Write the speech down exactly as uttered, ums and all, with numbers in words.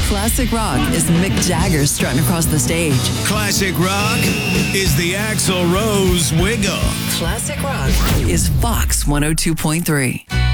Classic rock is Mick Jagger strutting across the stage. Classic rock is the Axl Rose wiggle. Classic rock is Fox one oh two point three.